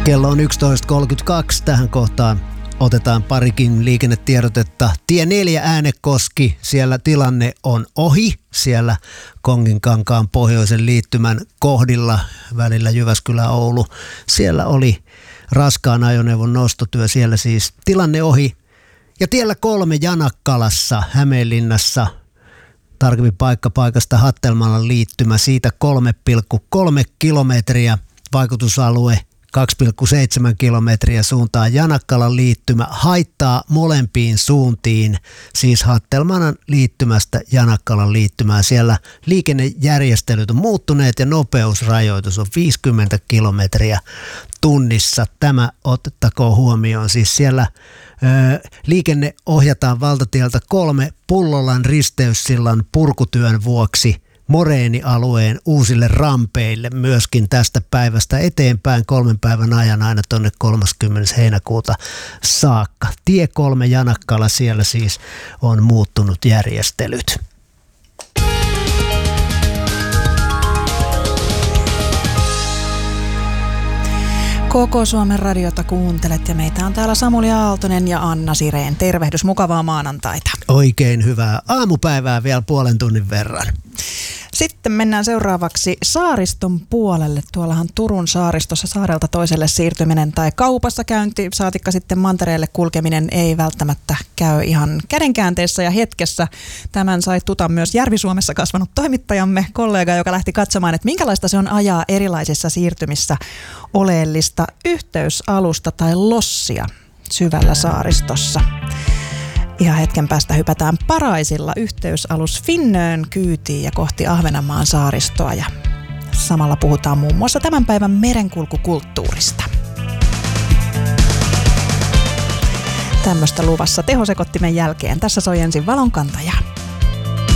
Kello on 11.32. Tähän kohtaan otetaan parikin liikennetiedotetta. Tie 4 Äänekoski, siellä tilanne on ohi. Siellä Konginkankaan pohjoisen liittymän kohdilla välillä Jyväskylä-Oulu. Siellä oli raskaan ajoneuvon nostotyö, siellä siis tilanne ohi. Ja tiellä 3 Janakkalassa Hämeenlinnassa, tarkemmin paikasta Hattelmalan liittymä, siitä 3,3 kilometriä, vaikutusalue 2,7 kilometriä suuntaan Janakkalan liittymä, haittaa molempiin suuntiin, siis Hattelmalan liittymästä Janakkalan liittymään. Siellä liikennejärjestelyt on muuttuneet ja nopeusrajoitus on 50 kilometriä tunnissa. Tämä otettakoon huomioon. Siis siellä liikenne ohjataan valtatieltä 3 Pullolan risteyssillan purkutyön vuoksi moreenialueen uusille rampeille myöskin tästä päivästä eteenpäin 3 päivän ajan aina tuonne 30. heinäkuuta saakka. Tie 3 Janakkala, siellä siis on muuttunut järjestelyt. Koko Suomen radiota kuuntelet ja meitä on täällä Samuli Aaltonen ja Anna Sireen. Tervehdys, mukavaa maanantaita. Oikein hyvää aamupäivää vielä puolen tunnin verran. Sitten mennään seuraavaksi saariston puolelle. Tuollahan Turun saaristossa saarelta toiselle siirtyminen tai kaupassa käynti, saatikka sitten mantereelle kulkeminen ei välttämättä käy ihan kädenkäänteessä ja hetkessä. Tämän sai tuta myös Järvi-Suomessa kasvanut toimittajamme, kollega, joka lähti katsomaan, että minkälaista se on ajaa erilaisissa siirtymissä oleellista yhteysalusta tai lossia syvällä saaristossa. Ihan hetken päästä hypätään Paraisilla yhteysalus Finnön kyytiin ja kohti Ahvenanmaan saaristoa ja samalla puhutaan muun muassa tämän päivän merenkulkukulttuurista. Tämmöistä luvassa tehosekottimen jälkeen. Tässä soi ensin Valonkantaja.